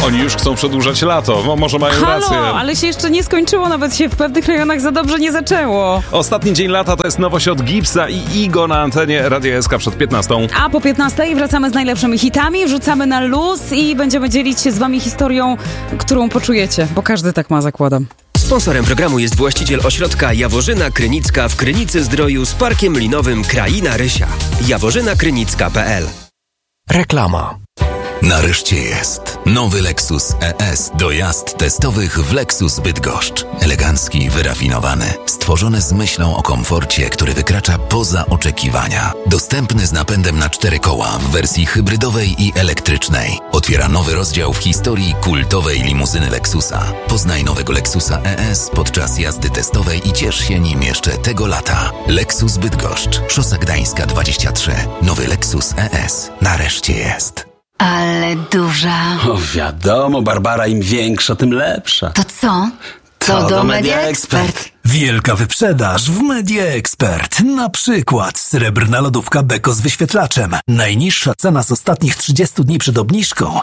Oni już chcą przedłużać lato. No, może mają rację. Ale się jeszcze nie skończyło, nawet się w pewnych rejonach za dobrze nie zaczęło. Ostatni dzień lata to jest nowość od Gipsa i Igo na antenie Radia SK przed 15. A po 15 wracamy z najlepszymi hitami, wrzucamy na luz i będziemy dzielić się z wami historią, którą poczujecie, bo każdy tak ma, zakładam. Sponsorem programu jest właściciel ośrodka Jaworzyna Krynicka w Krynicy-Zdroju z parkiem linowym Kraina Rysia. jaworzynakrynicka.pl. Reklama. Nareszcie jest nowy Lexus ES do jazd testowych w Lexus Bydgoszcz. Elegancki, wyrafinowany, stworzony z myślą o komforcie, który wykracza poza oczekiwania. Dostępny z napędem na 4 koła w wersji hybrydowej i elektrycznej. Otwiera nowy rozdział w historii kultowej limuzyny Lexusa. Poznaj nowego Lexusa ES podczas jazdy testowej i ciesz się nim jeszcze tego lata. Lexus Bydgoszcz, Szosa Gdańska 23. Nowy Lexus ES nareszcie jest. Ale duża. O, wiadomo, Barbara, im większa, tym lepsza. To co? To do Media Expert. Wielka wyprzedaż w Media Expert. Na przykład srebrna lodówka Beko z wyświetlaczem. Najniższa cena z ostatnich 30 dni przed obniżką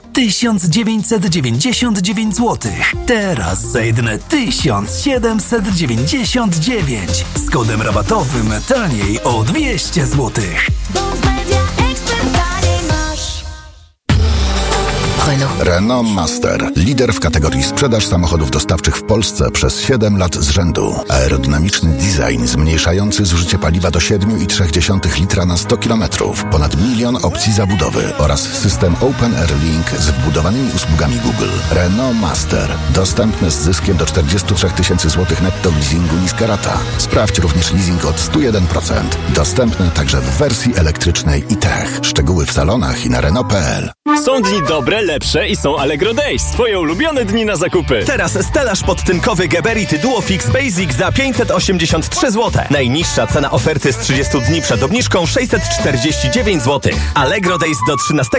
1999 zł. Teraz za jedyne 1799. Z kodem rabatowym taniej o 200 zł. Renault Master. Lider w kategorii sprzedaż samochodów dostawczych w Polsce przez 7 lat z rzędu. Aerodynamiczny design zmniejszający zużycie paliwa do 7,3 litra na 100 km. Ponad 1 milion opcji zabudowy oraz system Open Air Link z wbudowanymi usługami Google. Renault Master. Dostępny z zyskiem do 43 000 zł netto w leasingu niska rata. Sprawdź również leasing od 101%. Dostępny także w wersji elektrycznej i tech. Szczegóły w salonach i na Renault.pl. Są dni dobre, lepsze i są Allegro Days. Twoje ulubione dni na zakupy. Teraz stelaż podtynkowy Geberit Duofix Basic za 583 zł. Najniższa cena oferty z 30 dni przed obniżką 649 zł. Allegro Days do 13